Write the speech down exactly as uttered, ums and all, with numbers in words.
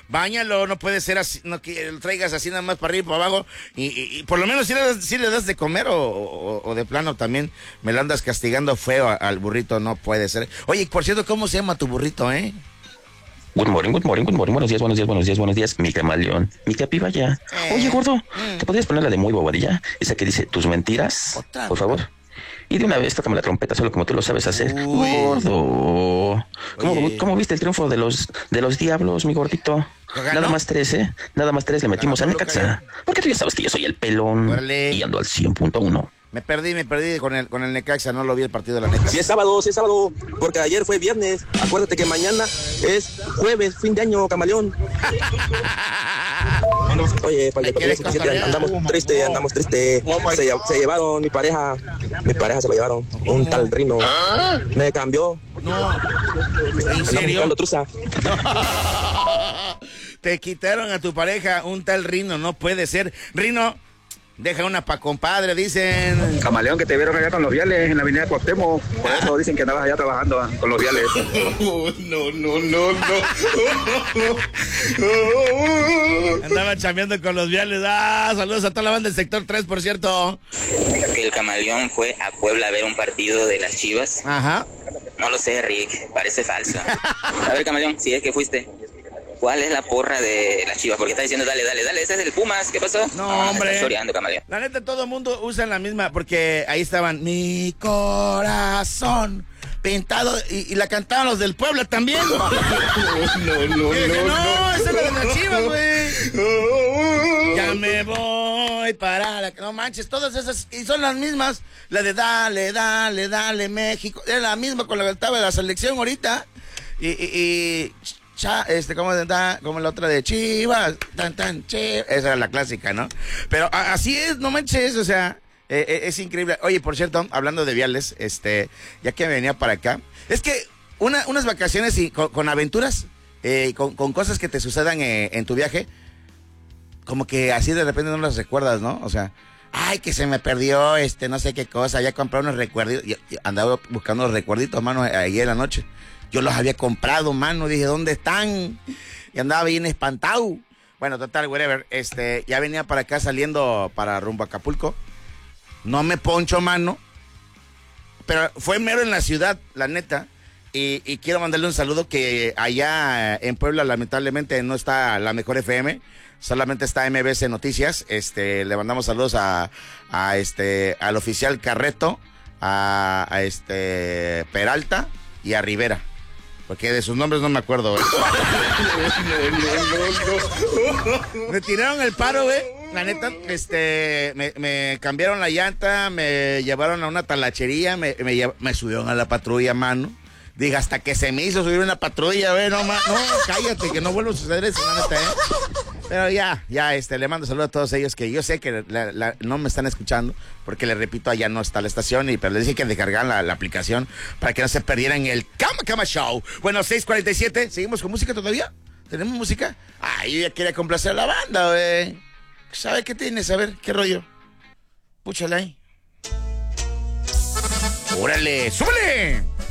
báñalo, no puede ser así, no que lo traigas así nada más para arriba y para abajo, y, y, y por lo menos si le das, si le das de comer o, o, o de plano también me lo andas castigando feo a, al burrito, no puede ser. Oye, por cierto, ¿cómo se llama tu burrito, eh? Good morning, good morning, good morning, buenos días, buenos días, buenos días, buenos días, mi camaleón, mi capi, vaya. Eh, Oye, gordo, mm. ¿te podrías poner la de muy bobadilla? Esa que dice, tus mentiras, ¿Otra? por favor. Y de una vez tócame la trompeta, solo como tú lo sabes hacer. Uy. Gordo. ¿Cómo, ¿Cómo viste el triunfo de los de los diablos, mi gordito? Nada más tres, ¿eh? Nada más tres le metimos a Necaxa. Porque tú ya sabes que yo soy el pelón. Órale. Y ando al cien punto uno. Me perdí, me perdí con el, con el Necaxa, no lo vi el partido de la Necaxa. Sí es sábado, sí es sábado, porque ayer fue viernes. Acuérdate que mañana es jueves, fin de año, camaleón. Oye, para el andamos triste, andamos triste. Se, se llevaron mi pareja, mi pareja se lo llevaron. Un tal Rino. Me cambió. No. ¿En serio? Truza. Te quitaron a tu pareja un tal Rino, no puede ser. Rino, deja una pa' compadre, dicen. Camaleón, que te vieron allá con los viales en la avenida Cuauhtémoc. Por eso dicen que andabas allá trabajando con los viales. No, no, no, no, no. Andaba chambeando con los viales. Ah, saludos a toda la banda del sector tres, por cierto. Que el Camaleón fue a Puebla a ver un partido de las Chivas. Ajá. No lo sé, Rick, parece falso. A ver, Camaleón, si es que fuiste, ¿cuál es la porra de las Chivas? Porque está diciendo, dale, dale, dale, ese es el Pumas, ¿qué pasó? No, ah, hombre. Está choreando, Camaleón. La neta, todo el mundo usa la misma, porque ahí estaban, mi corazón pintado, y, y la cantaban los del Puebla también. No, no, no, no, no, no, esa es la de las Chivas, güey. Ya me voy para la... No manches, todas esas, y son las mismas. La de dale, dale, dale, México. Era la misma con la que estaba de la selección ahorita. Y... y, y Cha, este, como, como la otra de Chivas, tan, tan, Chivas. Esa era la clásica, ¿no? Pero a, así es, no manches, o sea, eh, eh, es increíble. Oye, por cierto, hablando de viales, este, ya que venía para acá, es que una, unas vacaciones y con, con aventuras, eh, con, con cosas que te sucedan eh, en tu viaje, como que así de repente no las recuerdas, ¿no? O sea, ay, que se me perdió, este, no sé qué cosa, ya compré unos recuerditos, y, y andaba buscando los recuerditos, mano, ayer en la noche. Yo los había comprado, mano, dije, ¿dónde están? Y andaba bien espantado. Bueno, total, whatever, este, ya venía para acá saliendo para rumbo a Acapulco. No me poncho, mano, pero fue mero en la ciudad, la neta, y, y quiero mandarle un saludo que allá en Puebla lamentablemente no está la mejor F M, solamente está M B C Noticias. Este, le mandamos saludos a, a este, al oficial Carreto, a, a este Peralta y a Rivera. Porque de sus nombres no me acuerdo, güey. No, no, no, no. Me tiraron el paro, güey. La neta, este, me, me cambiaron la llanta, me llevaron a una talachería, me, me, me subieron a la patrulla, mano. Dije, hasta que se me hizo subir una patrulla, güey, no, man, no, cállate, que no vuelva a suceder eso, la neta, ¿eh? Pero ya, ya, este, le mando saludos a todos ellos que yo sé que la, la, no me están escuchando, porque les repito, allá no está la estación, y pero les dije que descargaran la, la aplicación para que no se perdieran el Cama Cama Show. Bueno, seis cuarenta y siete, ¿seguimos con música todavía? ¿Tenemos música? Ay, yo ya quería complacer a la banda, güey. ¿Sabe qué tienes? A ver, ¿qué rollo? Púchale ahí. ¡Órale! ¡Súbele!